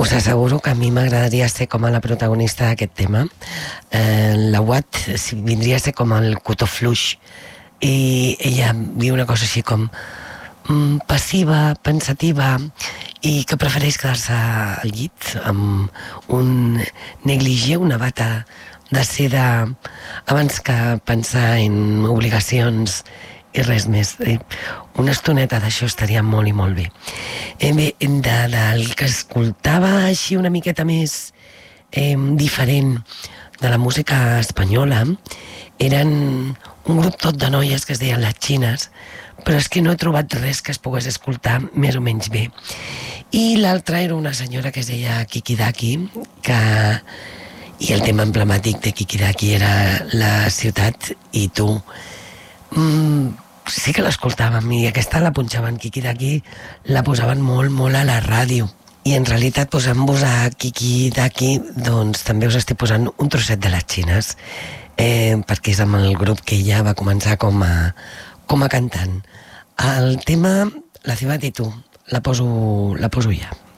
Us asseguro que a mi m'agradaria ser com a la protagonista d'aquest tema. La Watt vindria a ser com el cotó fluix, i ella diu una cosa així com passiva, pensativa, i que prefereix quedar-se al llit amb un negligé, una bata de seda, abans que pensar en obligacions i res més. Una estoneta d'això estaria molt i molt bé. Bé, del que escoltava així una miqueta més diferent de la música espanyola, eren un grup tot de noies que es deien Les Xines, però és que no he trobat res que es pogués escoltar més o menys bé. I l'altra era una senyora que es deia Kiki Daki, i el tema emblemàtic de Kiki Daki era La ciutat i tu. Sí que l'escoltàvem, i aquesta la punxaven, Kiki Daki la posaven molt, molt a la ràdio. I en realitat, posant-vos a Kiki Daki, doncs també us estic posant un trosset de Les Xines, perquè és amb el grup que ella va començar com a cantant. El tema La ciutat i tu, la poso ja.